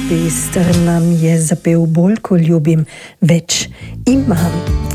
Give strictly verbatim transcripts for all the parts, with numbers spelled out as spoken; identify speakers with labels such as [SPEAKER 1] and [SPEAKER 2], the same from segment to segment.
[SPEAKER 1] pester nam je zapel bolj, ko ljubim, več imam.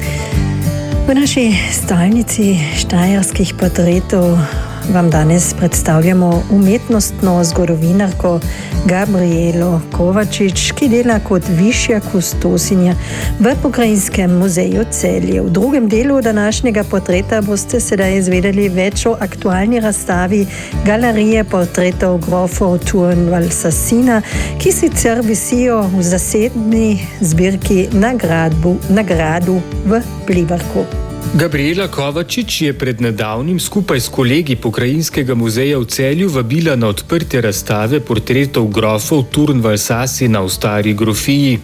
[SPEAKER 1] V naši stalnici štajerskih portretov vam danes predstavljamo umetnostno zgodovinarko Gabrielo Kovačič, ki dela kot višja kustosinja v Pokrajinskem muzeju Celje. V drugem delu današnjega portreta boste sedaj izvedeli več o aktualni razstavi Galerije portretov grofov Turn Valsassina, ki sicer visijo v zasedni zbirki na gradu, na gradu v Pliberku.
[SPEAKER 2] Gabriela Kovačič je pred nedavnim skupaj s kolegi Pokrajinskega muzeja v Celju vabila na odprtje razstave portretov grofov Turn Valsassina v stari grofiji.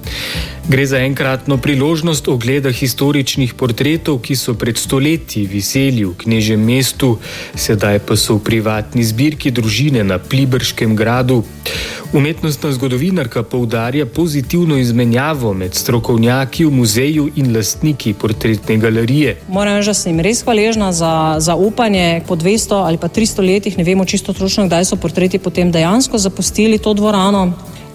[SPEAKER 2] Gre za enkratno priložnost ogleda historičnih portretov, ki so pred stoletji viseli v knežjem mestu, sedaj pa so v privatni zbirki družine na Pliberškem gradu. Umetnostna zgodovinarka poudarja pozitivno izmenjavo med strokovnjaki v muzeju in lastniki portretne galerije.
[SPEAKER 3] Moram reči, da sem res hvaležna za, za upanje. Po dvesto ali pa tristo letih, ne vemo čisto točno, kdaj so portreti potem dejansko zapustili to dvorano.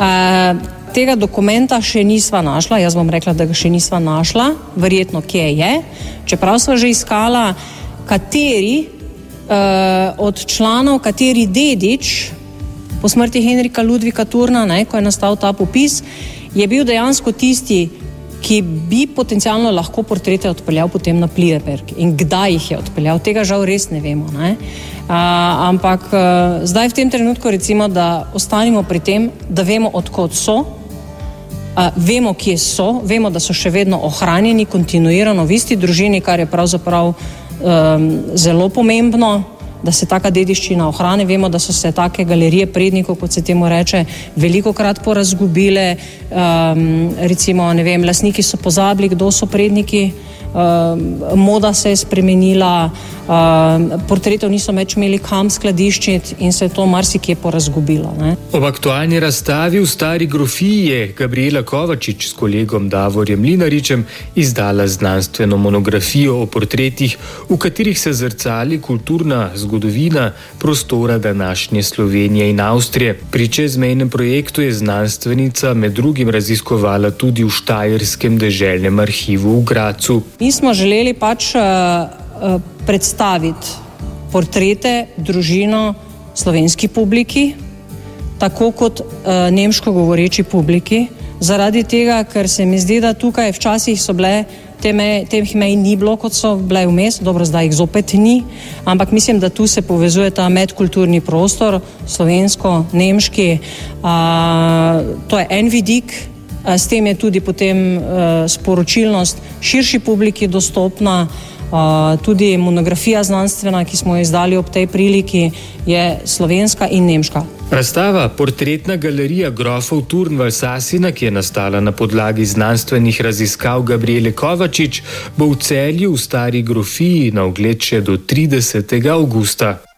[SPEAKER 3] E, tega dokumenta še nisva našla, jaz bom rekla, da ga še nisva našla, verjetno kje je, čeprav sva že iskala, kateri e, od članov, kateri dedič po smrti Henrika Ludvika Turna, ne, ko je nastal ta popis, je bil dejansko tisti, ki bi potencialno lahko portrete odpeljal potem na Pliberk. In kdaj jih je odpeljal, tega žal res ne vemo. Ne. A, ampak a, zdaj v tem trenutku recimo, da ostanimo pri tem, da vemo, odkot so, a, vemo, kje so, vemo, da so še vedno ohranjeni kontinuirano v isti družini, kar je pravzaprav um, zelo pomembno, da se taka dediščina ohrani. Vemo, da so se take galerije prednikov, kot se temu reče, velikokrat porazgubile. Um, recimo, ne vem, lastniki so pozabili, kdo so predniki, um, moda se je spremenila, um, portretov niso več imeli kam skladiščiti in se je to marsikje porazgubilo. Ne?
[SPEAKER 2] Ob aktualni razstavi v stari grofiji je Gabriela Kovačič s kolegom Davorjem Mlinaričem izdala znanstveno monografijo o portretih, v katerih se zrcali kulturna zgodovina prostora današnje Slovenije in Avstrije. Pri čezmejnem projektu je znanstvenica med drugim raziskovala tudi v Štajerskem deželnem arhivu v Gracu.
[SPEAKER 3] Mi smo želeli pač uh, uh, predstaviti portrete, družino slovenski publiki, tako kot uh, nemško govoreči publiki, zaradi tega, ker se mi zdi, da tukaj včasih so bile Te me, teh mej ni bilo, kot so bile vmes, dobro, zdaj jih zopet ni, ampak mislim, da tu se povezuje ta medkulturni prostor, slovensko-nemški. A, to je en vidik, a, s tem je tudi potem a, sporočilnost širši publiki dostopna, a, tudi monografija znanstvena, ki smo jo izdali ob tej priliki, je slovenska in nemška.
[SPEAKER 2] Razstava Portretna galerija grofov Turn Valsassina, ki je nastala na podlagi znanstvenih raziskav Gabriele Kovačič, bo v Celju v stari grofiji na ogled še do tridesetega avgusta.